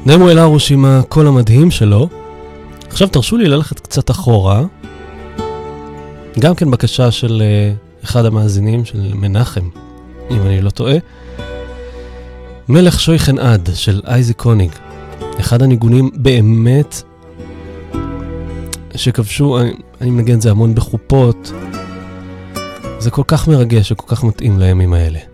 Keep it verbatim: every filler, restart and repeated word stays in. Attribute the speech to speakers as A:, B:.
A: נמו אלארוש עם הקול המדהים שלו. עכשיו תרשו לי ללכת קצת אחורה. גם כן בקשה של uh, אחד המאזינים, של מנחם, אם אני לא טועה. מלך שויכן עד של אייזק קוניג. אחד הניגונים באמת שכבשו, אני, אני מנגן זה המון בחופות. זה כל כך מרגש וכל כך מתאים לימים האלה.